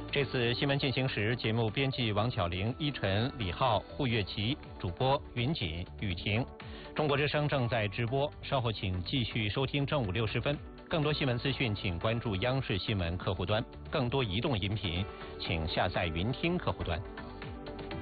这次新闻进行时，节目编辑王巧玲、依晨、李浩、胡月琪，主播云锦、雨婷。中国之声正在直播，稍后请继续收听正午60分。更多新闻资讯，请关注央视新闻客户端；更多移动音频，请下载云听客户端。